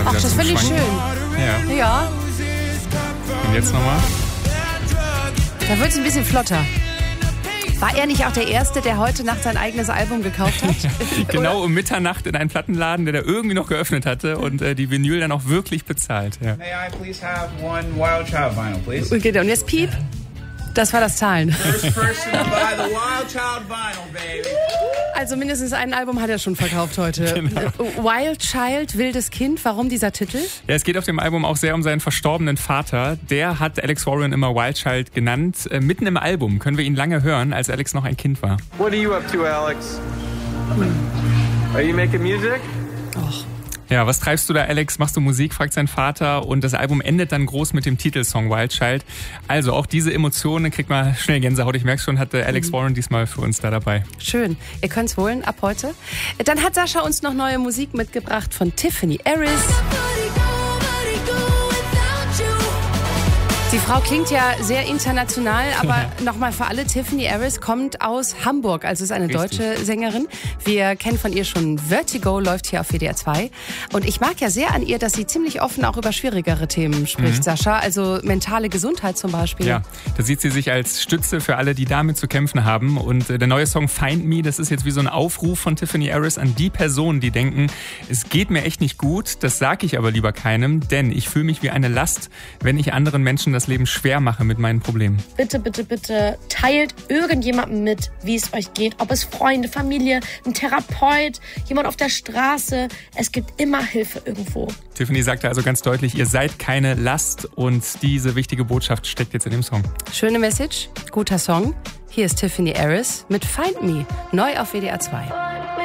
Ach, wieder das zum finde ich Schwanken. schön. Ja. Ja, Und jetzt nochmal. da wird es ein bisschen flotter. War er nicht auch der Erste, der heute Nacht sein eigenes Album gekauft hat? Genau um Mitternacht in einen Plattenladen, der da irgendwie noch geöffnet hatte und die Vinyl dann auch wirklich bezahlt. Ja. May I please have one Wild Child vinyl, please? Okay, und jetzt Piep. Das war das Zahlen. First person to buy the Wild Child vinyl, baby. Also mindestens ein Album hat er schon verkauft heute. Genau. Wild Child, wildes Kind. Warum dieser Titel? Ja, es geht auf dem Album auch sehr um seinen verstorbenen Vater. Der hat Alex Warren immer Wild Child genannt. Mitten im Album können wir ihn lange hören, als Alex noch ein Kind war. What are you up to, Alex? Are you making music? Ja, was treibst du da, Alex? Machst du Musik? Fragt sein Vater. Und das Album endet dann groß mit dem Titelsong Wild Child. Also auch diese Emotionen, kriegt mal schnell Gänsehaut. Ich merke schon, hatte Alex Warren diesmal für uns da dabei. Schön. Ihr könnt es holen ab heute. Dann hat Sascha uns noch neue Musik mitgebracht von Tiffany Harris. Die Frau klingt ja sehr international, aber nochmal für alle, Tiffany Harris kommt aus Hamburg, also ist eine deutsche Sängerin. Wir kennen von ihr schon Vertigo, läuft hier auf WDR 2. Und ich mag ja sehr an ihr, dass sie ziemlich offen auch über schwierigere Themen spricht, Sascha. Also mentale Gesundheit zum Beispiel. Ja, da sieht sie sich als Stütze für alle, die damit zu kämpfen haben. Und der neue Song Find Me, das ist jetzt wie so ein Aufruf von Tiffany Harris an die Personen, die denken, es geht mir echt nicht gut, das sage ich aber lieber keinem, denn ich fühle mich wie eine Last, wenn ich anderen Menschen das Leben schwer mache mit meinen Problemen. Bitte, bitte, bitte teilt irgendjemandem mit, wie es euch geht. Ob es Freunde, Familie, ein Therapeut, jemand auf der Straße. Es gibt immer Hilfe irgendwo. Tiffany sagte also ganz deutlich, ihr seid keine Last und diese wichtige Botschaft steckt jetzt in dem Song. Schöne Message, guter Song. Hier ist Tiffany Harris mit Find Me, neu auf WDR 2.